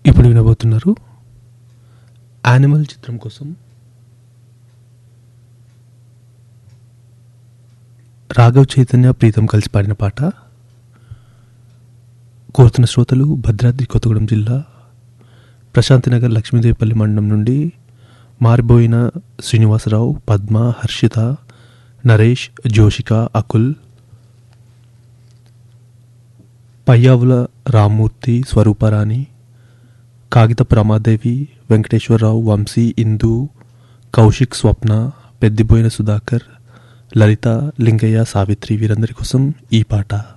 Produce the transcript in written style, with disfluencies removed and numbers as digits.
ఇప్పుడు వినబోతున్నారు యానిమల్ చిత్రం కోసం రాఘవ్ చైతన్య ప్రీతం కలిసి పాడిన పాట. కోరుతున్న శ్రోతలు భద్రాద్రి కొత్తగూడెం జిల్లా ప్రశాంతినగర్ లక్ష్మీదేవిపల్లి మండలం నుండి మారిబోయిన శ్రీనివాసరావు, పద్మ, హర్షిత, నరేష్, జోషిక, అకుల్, పయ్యావుల రామ్మూర్తి, స్వరూపరాణి, కాగితపు రమాదేవి, వెంకటేశ్వరరావు, వంశీ, ఇందు, కౌశిక్, స్వప్న, పెద్దిబోయిన సుధాకర్, లలిత, లింగయ్య, సావిత్రి వీరందరి కోసం ఈ పాట.